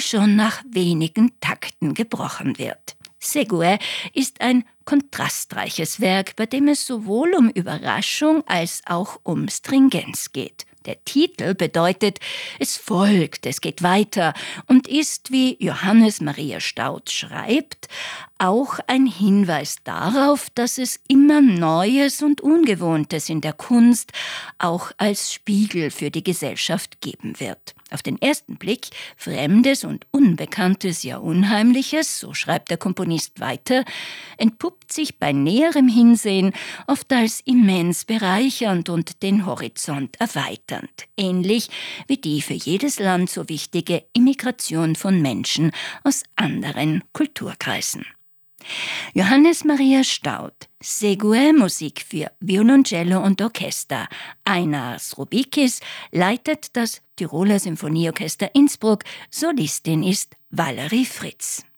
schon nach wenigen Takten gebrochen wird. Segue ist ein kontrastreiches Werk, bei dem es sowohl um Überraschung als auch um Stringenz geht. Der Titel bedeutet, es folgt, es geht weiter und ist, wie Johannes Maria Staudt schreibt, auch ein Hinweis darauf, dass es immer Neues und Ungewohntes in der Kunst auch als Spiegel für die Gesellschaft geben wird. Auf den ersten Blick Fremdes und Unbekanntes, ja Unheimliches, so schreibt der Komponist weiter, entpuppt sich bei näherem Hinsehen oft als immens bereichernd und den Horizont erweiternd, ähnlich wie die für jedes Land so wichtige Immigration von Menschen aus anderen Kulturkreisen. Johannes Maria Staudt, Segue, Musik für Violoncello und Orchester. Ainas Roubikis leitet das Tiroler Symphonieorchester Innsbruck, Solistin ist Valerie Fritz.